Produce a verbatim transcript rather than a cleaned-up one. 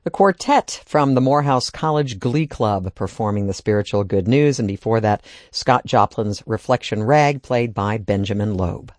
The quartet from the Morehouse College Glee Club performing the spiritual good news, and before that, Scott Joplin's Reflection Rag, played by Benjamin Loeb.